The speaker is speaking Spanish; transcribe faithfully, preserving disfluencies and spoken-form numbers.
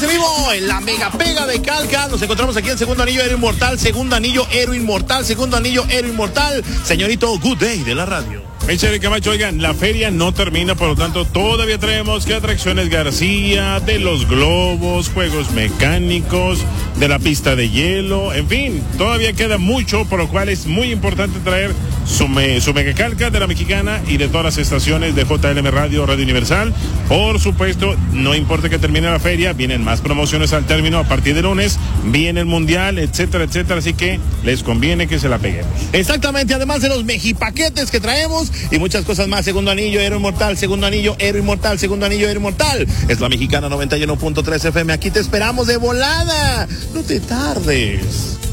en vivo en la mega pega de Calca. Nos encontramos aquí en Segundo Anillo Héroe Inmortal, Segundo Anillo Héroe Inmortal, Segundo Anillo Héroe Inmortal. Señorito Good Day de la radio. Michelle Camacho, oigan, la feria no termina, por lo tanto, todavía traemos que Atracciones García, de los globos, juegos mecánicos, de la pista de hielo, en fin, todavía queda mucho, por lo cual es muy importante traer su, me, su mega calca de la Mexicana y de todas las estaciones de J L M Radio, Radio Universal. Por supuesto, no importa que termine la feria, vienen más promociones al término a partir de lunes, viene el Mundial, etcétera, etcétera, así que les conviene que se la peguemos. Exactamente, además de los mejipaquetes que traemos y muchas cosas más. Segundo Anillo Héroe Inmortal, Segundo Anillo Héroe Inmortal, Segundo Anillo Héroe Inmortal. Es la Mexicana noventa y uno punto tres F M. Aquí te esperamos de volada. No te tardes.